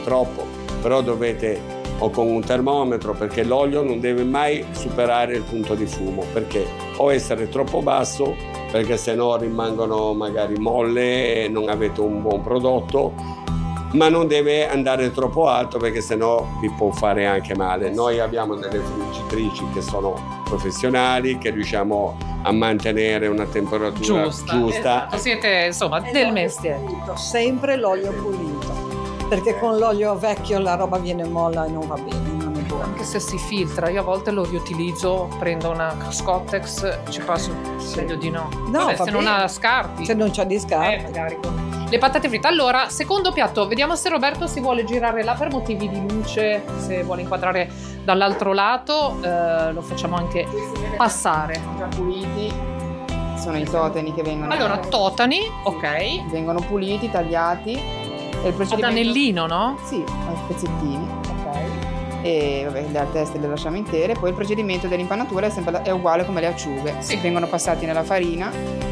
troppo, però dovete, o con un termometro, perché l'olio non deve mai superare il punto di fumo, perché o essere troppo basso, perché sennò rimangono magari molle e non avete un buon prodotto, ma non deve andare troppo alto, perché sennò vi può fare anche male. Noi abbiamo delle friggitrici che sono professionali, che riusciamo a mantenere una temperatura giusta. Esatto. Siete insomma del mestiere. Sempre l'olio pulito, perché con l'olio vecchio la roba viene molla e non va bene, non è buono. Anche se si filtra, io a volte lo riutilizzo, prendo una Scottex, ci passo, meglio di no. Vabbè, se non ha scarti. Se non c'ha di scarti. Magari con le patate fritte. Allora, secondo piatto, vediamo se Roberto si vuole girare là per motivi di luce, se vuole inquadrare dall'altro lato, lo facciamo anche passare. Già puliti, sono i totani che vengono. Allora, totani, ok. Vengono puliti, tagliati. E il Ad anellino, no? Sì, a pezzettini. Ok. E vabbè, le teste le lasciamo intere. Poi il procedimento dell'impanatura è uguale come le acciughe. Sì. Vengono passati nella farina.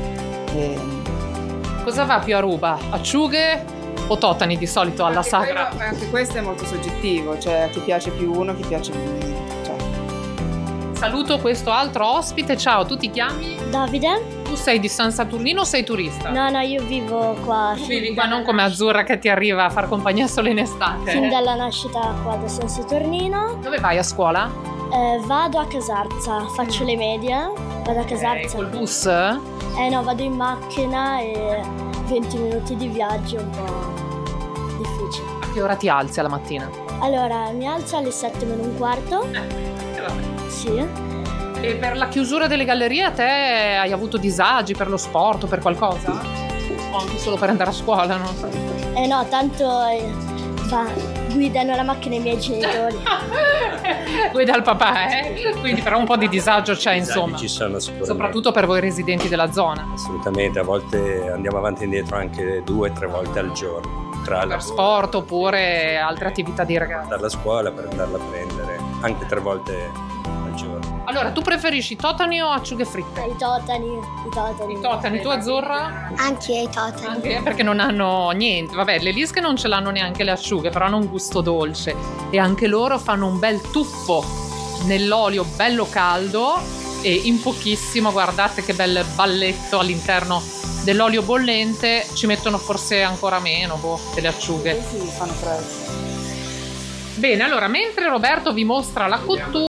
Cosa va più a ruba? Acciughe o totani di solito alla sagra? Anche questo è molto soggettivo, cioè a chi piace più uno, chi piace più. Saluto questo altro ospite. Ciao, tu ti chiami? Davide? Tu sei di San Saturnino o sei turista? No, io vivo qua. Tu vivi qua, non come Azzurra che ti arriva a far compagnia solo in estate. Fin dalla nascita qua da San Saturnino. Dove vai a scuola? Vado a Casarza, faccio le medie, vado a Casarza. Col bus? No, vado in macchina e 20 minuti di viaggio è un po' difficile. A che ora ti alzi alla mattina? Allora, mi alzo alle 7:15. Sì. E per la chiusura delle gallerie a te hai avuto disagi per lo sport o per qualcosa? O anche solo per andare a scuola, non so. No, tanto guidano la macchina i miei genitori. Guida il papà, quindi però un po' di disagio c'è, insomma. Ci sono sicuramente. Soprattutto per voi residenti della zona. Assolutamente, a volte andiamo avanti e indietro anche 2 o 3 volte al giorno. Tra Per sport oppure altre attività di ragazzi. Dalla scuola per andarla a prendere, anche 3 volte al giorno. Allora, tu preferisci totani o acciughe fritte? I totani. I totani, tu Azzurra? Anche i totani. Anche perché non hanno niente. Vabbè, le lische non ce l'hanno neanche le asciughe, però hanno un gusto dolce. E anche loro fanno un bel tuffo nell'olio bello caldo e in pochissimo, guardate che bel balletto all'interno dell'olio bollente, ci mettono forse ancora meno delle acciughe. Sì, fanno presto. Bene, allora, mentre Roberto vi mostra la cottura,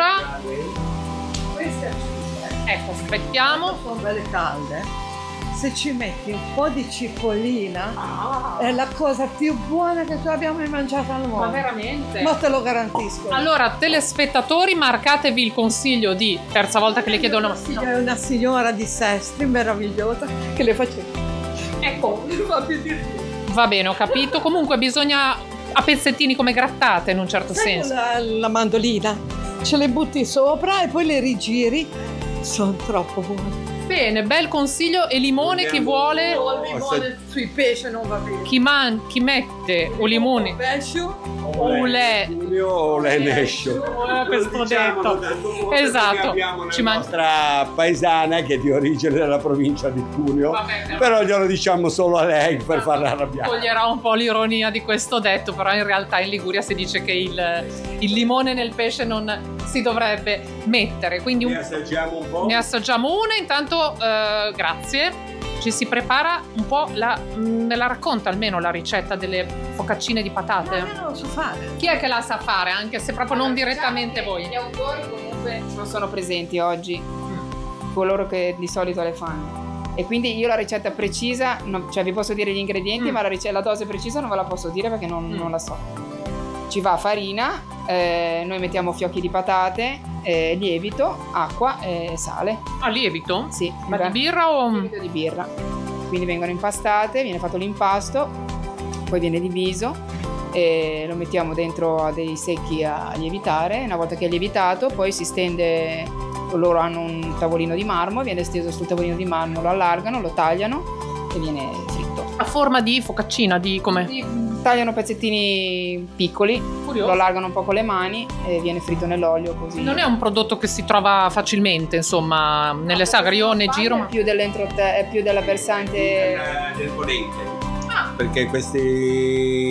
ecco, aspettiamo. Sono belle calde. Se ci metti un po' di cipollina è la cosa più buona che tu abbia mai mangiato al mondo. Ma veramente? Ma te lo garantisco. Allora, telespettatori, marcatevi il consiglio di terza volta che le chiedo È una signora di Sestri meravigliosa che le faceva. Ecco, Non fa più di va bene, ho capito. Comunque bisogna a pezzettini come grattate in un certo senso. La mandolina, ce le butti sopra e poi le rigiri. Sono troppo buone. Bene, bel consiglio. E limone chi vuole? Il limone sui pesci non va bene. Chi mette o limone o ulè. O l'escio. Questo detto. Esatto. Abbiamo Ci la nostra paesana che è di origine della provincia di Cuneo, Vabbè, però glielo diciamo solo a lei per farla arrabbiare. toglierà un po' l'ironia di questo detto, però in realtà in Liguria si dice che il limone nel pesce non si dovrebbe mettere. Quindi Ne assaggiamo un po'? ne assaggiamo una. Intanto grazie. Ci si prepara un po' me la racconta almeno la ricetta delle focaccine di patate? Io non lo so fare. Chi è che la sa fare, anche se proprio non direttamente voi? Gli autori comunque non sono presenti oggi, coloro che di solito le fanno. E quindi io la ricetta precisa, cioè vi posso dire gli ingredienti, ma la dose precisa non ve la posso dire perché non la so. Ci va farina, noi mettiamo fiocchi di patate, lievito, acqua e sale. Ah, lievito? Sì. Ma di birra o? Lievito di birra. Quindi vengono impastate, viene fatto l'impasto, poi viene diviso e lo mettiamo dentro a dei secchi a lievitare. Una volta che è lievitato poi si stende, loro hanno un tavolino di marmo, viene steso sul tavolino di marmo, lo allargano, lo tagliano e viene fritto. A forma di focaccina, di come? Tagliano pezzettini piccoli, Curioso. lo allargano un po' con le mani e viene fritto nell'olio così. Non è un prodotto che si trova facilmente, insomma, nelle sagre. Io ne giro, ma È più dell'entroterra, è più della versante. Del ponente. Perché questi